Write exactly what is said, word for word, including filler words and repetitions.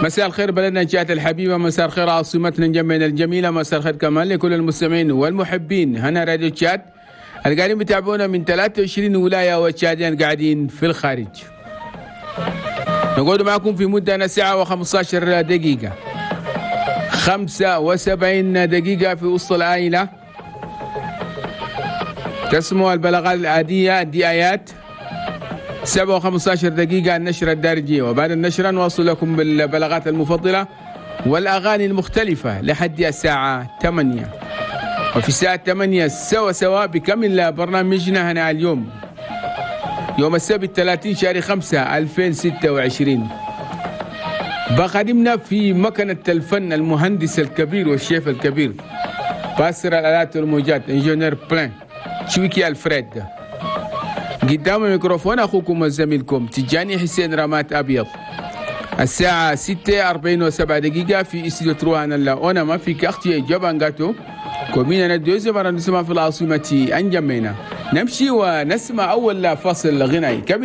مساء الخير بلدنا جهة الحبيبة، مساء الخير عاصمتنا جمعنا الجميلة، مساء الخير كمان لكل المستمعين والمحبين هنا راديو تشاد القاعدين بيتابعونا من ثلاثة وعشرين ولاية وتشادين قاعدين في الخارج. نقعد معكم في مدة ساعة وخمسة عشر دقيقة، خمسة وسبعين دقيقة في وسط العائلة. تسمعوا البلاغات العادية دي آيات سبعة وخمسة عشر دقيقة النشرة الدارجية، وبعد النشرة نواصل لكم بالبلاغات المفضلة والأغاني المختلفة لحد الساعة ثمانية. وفي الساعة ثمانية سوا سوا بكمل برنامجنا هنا اليوم يوم السبت ثلاثين شهر خمسة ألفين وستة وعشرين. بخدمنا في مكنة الفن المهندس الكبير والشيف الكبير باسر الآلات والموجات انجينير بلان شويكي الفريد. قدام الميكروفون أخوكم وزميلكم تجاني حسين رامات أبيض. الساعة ستة أربعين وسبعة دقيقة في استوديو تروان الله أنا ما في كأختي جبانغاتو كومينا ندوزي مرة نسمع في العاصمة أنجمينا. نمشي ونسمع أول فصل غنائي.